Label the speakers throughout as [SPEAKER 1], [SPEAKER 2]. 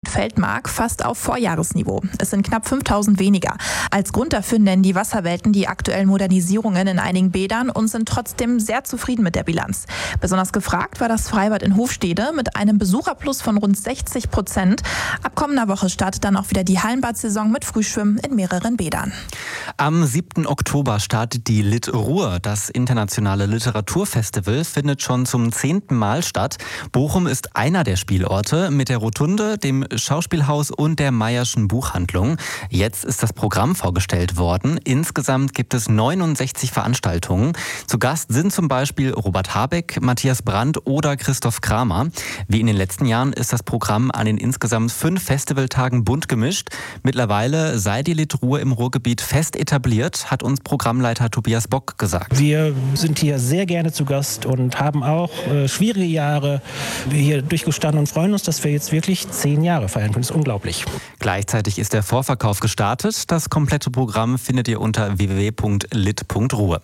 [SPEAKER 1] Feldmark fast auf Vorjahresniveau. Es sind knapp 5.000 weniger. Als Grund dafür nennen die Wasserwelten die aktuellen Modernisierungen in einigen Bädern und sind trotzdem sehr zufrieden mit der Bilanz. Besonders gefragt war das Freibad in Hofstede mit einem Besucherplus von rund 60%. Ab kommender Woche startet dann auch wieder die Hallenbad-Saison mit Frühschwimmen in mehreren Bädern.
[SPEAKER 2] Am 7. Oktober startet die Lit Ruhr. Das internationale Literaturfestival findet schon zum 10. Mal statt. Bochum ist einer der Spielorte mit der Rotunde, dem Schauspielhaus und der Mayer'schen Buchhandlung. Jetzt ist das Programm vorgestellt worden. Insgesamt gibt es 69 Veranstaltungen. Zu Gast sind zum Beispiel Robert Habeck, Matthias Brandt oder Christoph Kramer. Wie in den letzten Jahren ist das Programm an den insgesamt 5 Festivaltagen bunt gemischt. Mittlerweile sei die Lit Ruhr im Ruhrgebiet fest etabliert, hat uns Programmleiter Tobias Bock gesagt.
[SPEAKER 3] Wir sind hier sehr gerne zu Gast und haben auch schwierige Jahre hier durchgestanden und freuen uns, dass wir jetzt wirklich 10 Jahre feiern können. Das ist unglaublich.
[SPEAKER 2] Gleichzeitig ist der Vorverkauf gestartet. Das komplette Programm findet ihr unter www.lit.ruhr.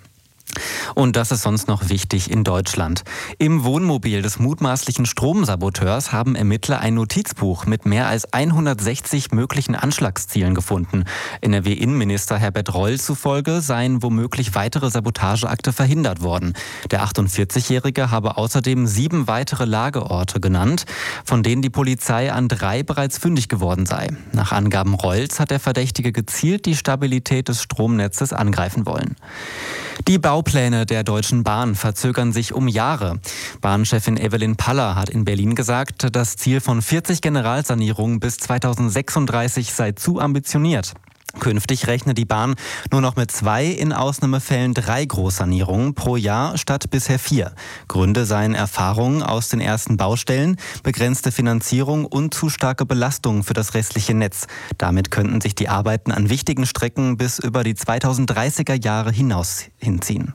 [SPEAKER 2] Und das ist sonst noch wichtig in Deutschland. Im Wohnmobil des mutmaßlichen Stromsaboteurs haben Ermittler ein Notizbuch mit mehr als 160 möglichen Anschlagszielen gefunden. NRW-Innenminister Herbert Reul zufolge seien womöglich weitere Sabotageakte verhindert worden. Der 48-Jährige habe außerdem 7 weitere Lageorte genannt, von denen die Polizei an 3 bereits fündig geworden sei. Nach Angaben Reuls hat der Verdächtige gezielt die Stabilität des Stromnetzes angreifen wollen. Die Baupläne der Deutschen Bahn verzögern sich um Jahre. Bahnchefin Evelyn Paller hat in Berlin gesagt, das Ziel von 40 Generalsanierungen bis 2036 sei zu ambitioniert. Künftig rechne die Bahn nur noch mit 2, in Ausnahmefällen 3 Großsanierungen pro Jahr statt bisher 4. Gründe seien Erfahrungen aus den ersten Baustellen, begrenzte Finanzierung und zu starke Belastungen für das restliche Netz. Damit könnten sich die Arbeiten an wichtigen Strecken bis über die 2030er Jahre hinaus hinziehen.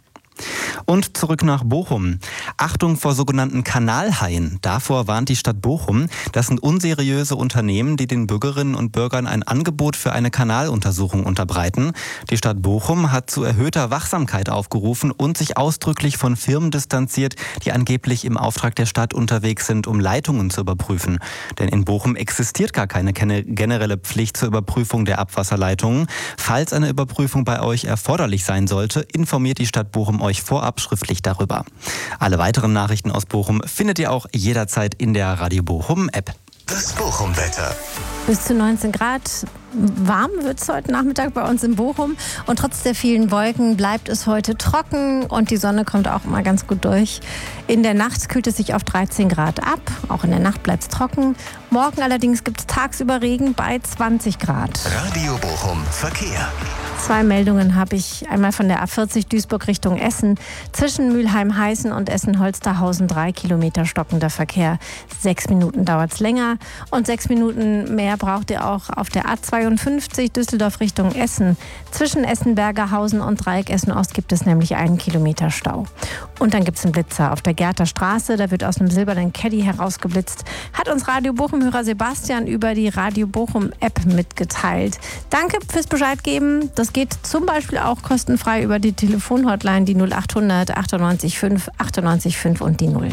[SPEAKER 2] Und zurück nach Bochum. Achtung vor sogenannten Kanalhaien. Davor warnt die Stadt Bochum. Das sind unseriöse Unternehmen, die den Bürgerinnen und Bürgern ein Angebot für eine Kanaluntersuchung unterbreiten. Die Stadt Bochum hat zu erhöhter Wachsamkeit aufgerufen und sich ausdrücklich von Firmen distanziert, die angeblich im Auftrag der Stadt unterwegs sind, um Leitungen zu überprüfen. Denn in Bochum existiert gar keine generelle Pflicht zur Überprüfung der Abwasserleitungen. Falls eine Überprüfung bei euch erforderlich sein sollte, informiert die Stadt Bochum euch vorab schriftlich darüber. Alle weiteren Nachrichten aus Bochum findet ihr auch jederzeit in der Radio Bochum App.
[SPEAKER 4] Das Bochum-Wetter.
[SPEAKER 5] Bis zu 19 Grad. Warm wird es heute Nachmittag bei uns in Bochum. Und trotz der vielen Wolken bleibt es heute trocken und die Sonne kommt auch mal ganz gut durch. In der Nacht kühlt es sich auf 13 Grad ab. Auch in der Nacht bleibt es trocken. Morgen allerdings gibt es tagsüber Regen bei 20 Grad.
[SPEAKER 4] Radio Bochum Verkehr.
[SPEAKER 5] 2 Meldungen habe ich. Einmal von der A40 Duisburg Richtung Essen. Zwischen Mülheim-Heißen und Essen-Holsterhausen 3 Kilometer stockender Verkehr. 6 Minuten dauert es länger. Und 6 Minuten mehr braucht ihr auch auf der A52 Düsseldorf Richtung Essen. Zwischen Essen-Bergerhausen und Dreieck Essen-Ost gibt es nämlich 1 Kilometer Stau. Und dann gibt es einen Blitzer auf der Gerter Straße. Da wird aus einem silbernen Caddy herausgeblitzt. Hat uns Radio Bochum-Hörer Sebastian über die Radio Bochum-App mitgeteilt. Danke fürs Bescheid geben. Das geht zum Beispiel auch kostenfrei über die Telefonhotline, die 0800 98 5 98 5 und die 0.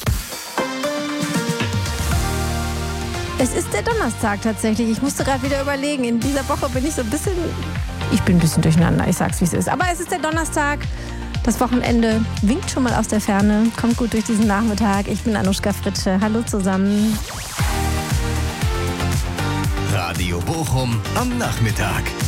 [SPEAKER 5] Es ist der Donnerstag tatsächlich. Ich musste gerade wieder überlegen. In dieser Woche bin ich bin ein bisschen durcheinander. Ich sag's, wie es ist. Aber es ist der Donnerstag. Das Wochenende winkt schon mal aus der Ferne. Kommt gut durch diesen Nachmittag. Ich bin Anuschka Fritsche. Hallo zusammen.
[SPEAKER 4] Radio Bochum am Nachmittag.